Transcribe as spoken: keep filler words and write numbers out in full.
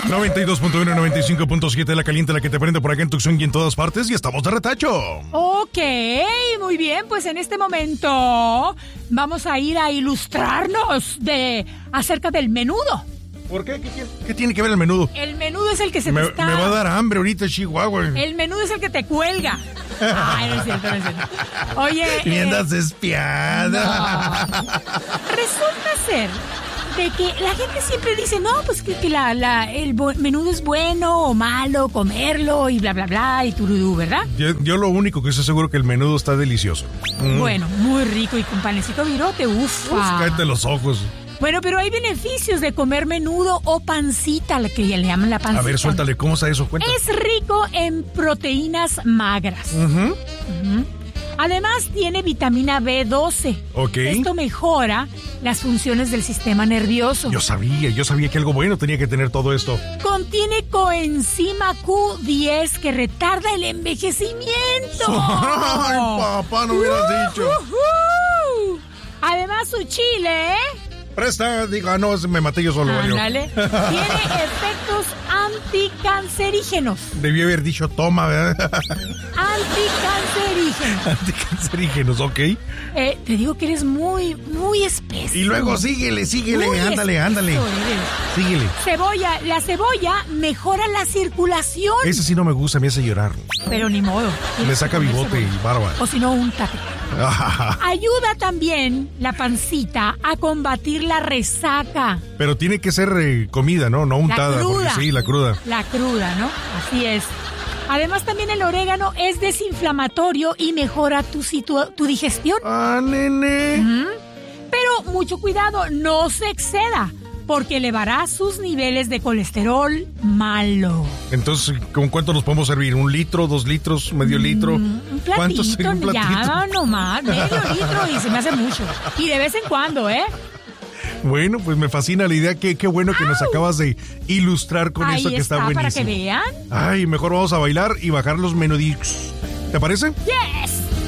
noventa y dos punto uno, noventa y cinco punto siete, la caliente, la que te prende por acá en Tucson y en todas partes, y estamos de retacho. Ok, muy bien, pues en este momento vamos a ir a ilustrarnos de acerca del menudo. ¿Por qué? ¿Qué, qué, qué tiene que ver el menudo? El menudo es el que se me, te está... Me va a dar hambre ahorita, Chihuahua. El menudo es el que te cuelga. Ay, no es cierto, no es cierto. Oye... Y eh, andas espiada. No. Resulta ser de que la gente siempre dice, no, pues que, que la, la, el menudo es bueno o malo, comerlo y bla, bla, bla, y turudú, ¿verdad? Yo, yo lo único que estoy seguro que el menudo está delicioso. Mm. Bueno, muy rico y con panecito virote, ufa. Uf, cállate los ojos. Bueno, pero hay beneficios de comer menudo o pancita, la que ya le llaman la pancita. A ver, suéltale, ¿cómo está eso? Cuenta. Es rico en proteínas magras. Uh-huh. Uh-huh. Además, tiene vitamina B doce. Ok. Esto mejora las funciones del sistema nervioso. Yo sabía, yo sabía que algo bueno tenía que tener todo esto. Contiene coenzima Q diez que retarda el envejecimiento. Ay, papá, no hubieras uh, dicho. Uh, uh. Además, su chile, ¿eh? Presta, diga, no, me maté yo solo. Ándale. Tiene efectos anticancerígenos. Debí haber dicho toma, ¿verdad? Anticancerígenos. Anticancerígenos, ok. Eh, te digo que eres muy, muy espeso. Y luego síguele, síguele, muy ándale, ándale. Eres. Síguele. Cebolla. La cebolla mejora la circulación. Ese sí no me gusta, me hace llorar. Pero ni modo. Me saca bigote y barba. O si no, úntate. Ayuda también la pancita a combatir la resaca. Pero tiene que ser eh, comida, ¿no? No untada. La cruda. Porque sí, la cruda. La cruda, ¿no? Así es. Además, también el orégano es desinflamatorio y mejora tu, situ- tu digestión. Ah, nene. Uh-huh. Pero mucho cuidado, no se exceda, porque elevará sus niveles de colesterol malo. Entonces, ¿con cuánto nos podemos servir? ¿Un litro, dos litros, medio litro? Mm, un platito, ¿Cuánto sería un platito? Ya, nomás, medio litro y se me hace mucho. Y de vez en cuando, ¿eh? Bueno, pues me fascina la idea. Qué, qué bueno que nos acabas de ilustrar con Ahí esto que está, está buenísimo. para que vean. Ay, mejor vamos a bailar y bajar los menudix. ¿Te parece? Yeah.